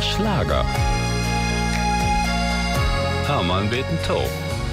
NDR Schlager. Hermann Beeten-Taub.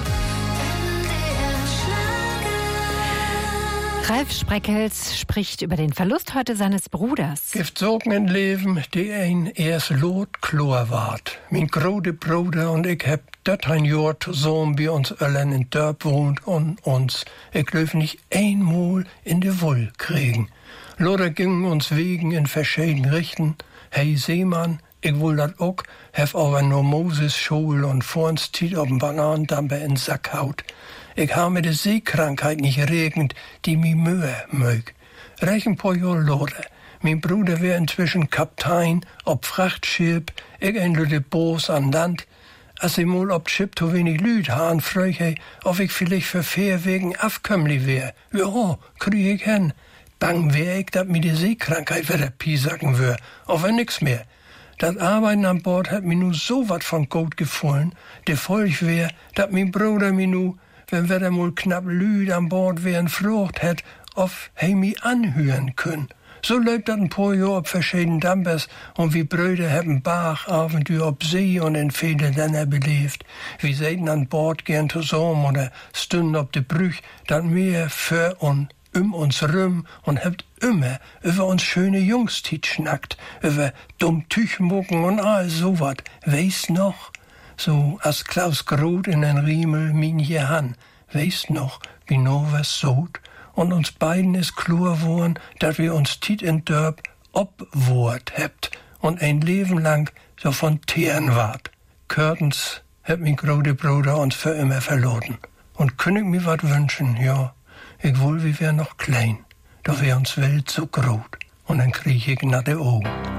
Ralf Spreckels spricht über den Verlust heute seines Bruders. Gibt Sorgen im Leben, die ein erst lot klar ward. Mein großer Bruder und ich hab dort ein Jahr zusammen bei uns allen in Dörp wohnt und uns, ich glaub nicht einmal in die Woll kriegen. Loder gingen uns Wegen in verschiedenen Richten. Hey Seemann, ich will dat auch, hef aber nur Moses Schul und vor uns tiet auf den Bananendamper in Sack haut. Ich habe mir die Seekrankheit nicht regend, die mi Mühe mög. Reich ein paar Jahr loder. Mein Bruder wär inzwischen Kaptein, ob Frachtschiff, ich ein lüde Boos an Land. Als ich mal ob Schiff zu wenig Lüd han, fröch ich, ob ich vielleicht für Fair wegen afkömmli wär. Ja, krieg ich hin. Bang wär ich, dat mir die Seekrankheit wieder piesacken wär, aber nix mehr. Das Arbeiten an Bord hat mir nu so wat von Gut gefallen, de Folg wär, dat mein Bruder mir nu, wenn wir da mal knapp Lüd an Bord wären, frucht hätt, auf he mi anhören können. So läuft dat ein paar Jahr ob verschiedenen Dampers und wie Brüder haben Bachabenteuer ob See und in viele Länder belebt. Wir säten an Bord gern zusammen oder stünden ob de Brüch, dat mir für und uns rum und habt immer über uns schöne Jungstiet schnackt, über dumm Tüchmucken und all so wat. Weißt noch? So als Klaus Groth in den Riemel min hier han. Weißt noch, wie no was sot? Und uns beiden ist klar worn, dat wir uns tiet in Dörp obwort hebt und ein Leben lang so von Teeren wart. Körtens hat mein großer Bruder uns für immer verloren. Und könnt ich mir wat wünschen, ja. Ich wohl, wir wär noch klein, doch wär uns Welt so groß. Und dann krieg ich nach de Augen.